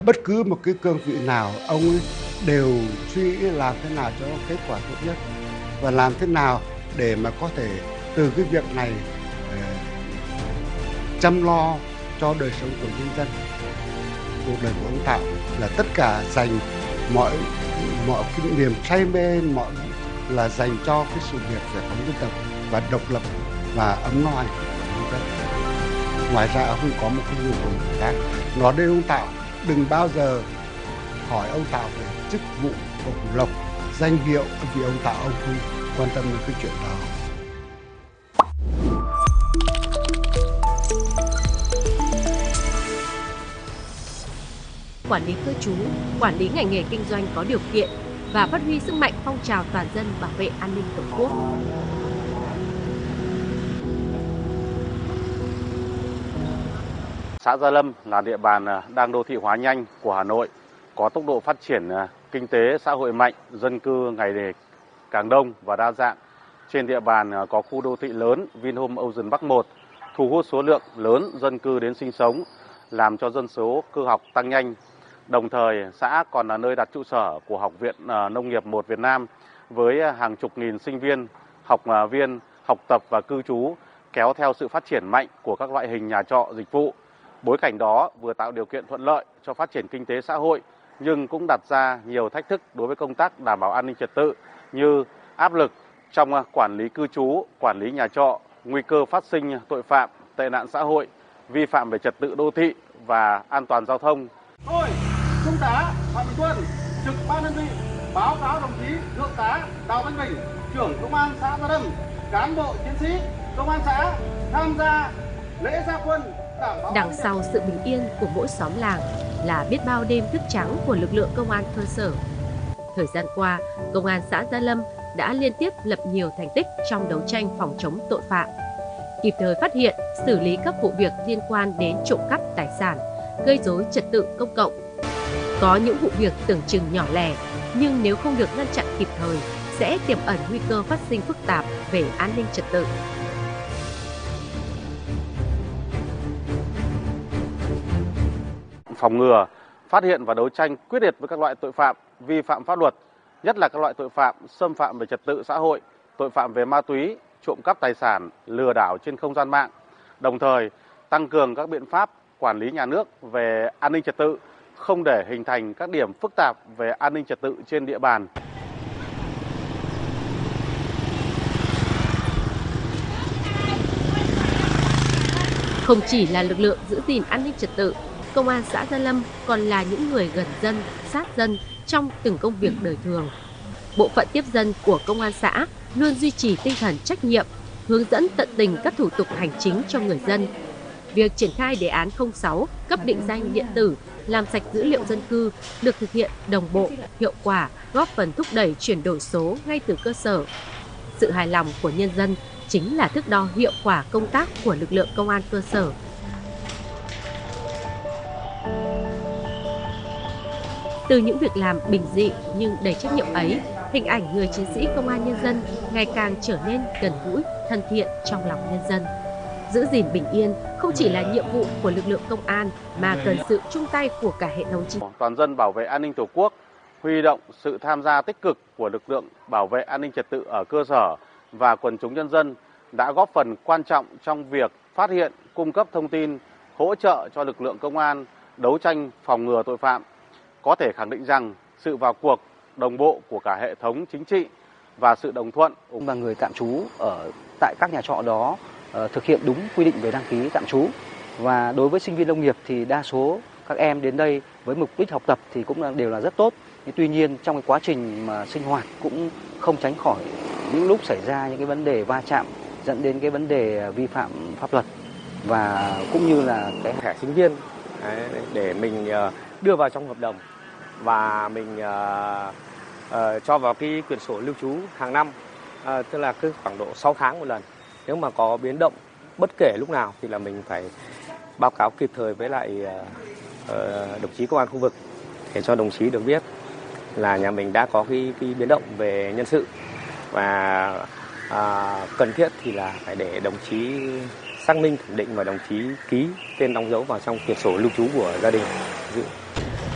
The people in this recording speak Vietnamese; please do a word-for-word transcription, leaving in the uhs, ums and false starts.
Bất cứ một cái cương vị nào, ông ấy đều suy nghĩ làm thế nào cho kết quả tốt nhất và làm thế nào để mà có thể từ cái việc này uh, chăm lo cho đời sống của nhân dân. Cuộc đời của ông Tạo là tất cả dành mọi mọi cái niềm say mê, mọi là dành cho cái sự nghiệp giải phóng dân tộc và độc lập và ấm no hạnh phúc của nhân dân. Ngoài ra ông không có một cái nhiệm vụ khác. Nói đến ông Tạo, đừng bao giờ hỏi ông Tạo về chức vụ, bổng lộc, danh hiệu, vì ông Tạo ông không quan tâm đến cái chuyện đó. Quản lý cư trú, quản lý ngành nghề kinh doanh có điều kiện và phát huy sức mạnh phong trào toàn dân bảo vệ an ninh Tổ quốc. Xã Gia Lâm là địa bàn đang đô thị hóa nhanh của Hà Nội, có tốc độ phát triển kinh tế xã hội mạnh, dân cư ngày càng đông và đa dạng. Trên địa bàn có khu đô thị lớn Vinhome Ocean Bắc một, thu hút số lượng lớn dân cư đến sinh sống, làm cho dân số cư học tăng nhanh. Đồng thời, xã còn là nơi đặt trụ sở của Học viện Nông nghiệp một Việt Nam với hàng chục nghìn sinh viên, học viên, học tập và cư trú, kéo theo sự phát triển mạnh của các loại hình nhà trọ dịch vụ. Bối cảnh đó vừa tạo điều kiện thuận lợi cho phát triển kinh tế xã hội, nhưng cũng đặt ra nhiều thách thức đối với công tác đảm bảo an ninh trật tự như áp lực trong quản lý cư trú, quản lý nhà trọ, nguy cơ phát sinh tội phạm, tệ nạn xã hội, vi phạm về trật tự đô thị và an toàn giao thông. Tôi, Trung tá Phạm Bình Quân, trực ban đơn vị, báo cáo đồng chí Thượng tá Đào Văn Bình, trưởng công an xã Gia Lâm, cán bộ chiến sĩ công an xã tham gia lễ ra quân. Đằng sau sự bình yên của mỗi xóm làng là biết bao đêm thức trắng của lực lượng công an cơ sở. Thời gian qua, Công an xã Gia Lâm đã liên tiếp lập nhiều thành tích trong đấu tranh phòng chống tội phạm, kịp thời phát hiện, xử lý các vụ việc liên quan đến trộm cắp tài sản, gây rối trật tự công cộng. Có những vụ việc tưởng chừng nhỏ lẻ, nhưng nếu không được ngăn chặn kịp thời, sẽ tiềm ẩn nguy cơ phát sinh phức tạp về an ninh trật tự. Phòng ngừa, phát hiện và đấu tranh quyết liệt với các loại tội phạm vi phạm pháp luật, nhất là các loại tội phạm xâm phạm về trật tự xã hội, tội phạm về ma túy, trộm cắp tài sản, lừa đảo trên không gian mạng. Đồng thời, tăng cường các biện pháp quản lý nhà nước về an ninh trật tự, không để hình thành các điểm phức tạp về an ninh trật tự trên địa bàn. Không chỉ là lực lượng giữ gìn an ninh trật tự, Công an xã Gia Lâm còn là những người gần dân, sát dân trong từng công việc đời thường. Bộ phận tiếp dân của Công an xã luôn duy trì tinh thần trách nhiệm, hướng dẫn tận tình các thủ tục hành chính cho người dân. Việc triển khai đề án không sáu cấp định danh điện tử, làm sạch dữ liệu dân cư được thực hiện đồng bộ, hiệu quả, góp phần thúc đẩy chuyển đổi số ngay từ cơ sở. Sự hài lòng của nhân dân chính là thước đo hiệu quả công tác của lực lượng công an cơ sở. Từ những việc làm bình dị nhưng đầy trách nhiệm ấy, hình ảnh người chiến sĩ công an nhân dân ngày càng trở nên gần gũi, thân thiện trong lòng nhân dân. Giữ gìn bình yên không chỉ là nhiệm vụ của lực lượng công an mà cần sự chung tay của cả hệ thống chính trị. Toàn dân bảo vệ an ninh Tổ quốc, huy động sự tham gia tích cực của lực lượng bảo vệ an ninh trật tự ở cơ sở và quần chúng nhân dân đã góp phần quan trọng trong việc phát hiện, cung cấp thông tin, hỗ trợ cho lực lượng công an đấu tranh phòng ngừa tội phạm. Có thể khẳng định rằng sự vào cuộc đồng bộ của cả hệ thống chính trị và sự đồng thuận và người tạm trú ở tại các nhà trọ đó uh, thực hiện đúng quy định về đăng ký tạm trú. Và đối với sinh viên nông nghiệp thì đa số các em đến đây với mục đích học tập thì cũng là, đều là rất tốt. Tuy nhiên trong cái quá trình mà sinh hoạt cũng không tránh khỏi những lúc xảy ra những cái vấn đề va chạm dẫn đến cái vấn đề vi phạm pháp luật và cũng như là cái thẻ sinh viên để mình đưa vào trong hợp đồng và mình uh, uh, cho vào cái quyển sổ lưu trú hàng năm, uh, tức là cứ khoảng độ sáu tháng một lần. Nếu mà có biến động bất kể lúc nào thì là mình phải báo cáo kịp thời với lại uh, uh, đồng chí công an khu vực để cho đồng chí được biết là nhà mình đã có cái, cái biến động về nhân sự và uh, cần thiết thì là phải để đồng chí xác minh thẩm định và đồng chí ký tên đóng dấu vào trong quyển sổ lưu trú của gia đình.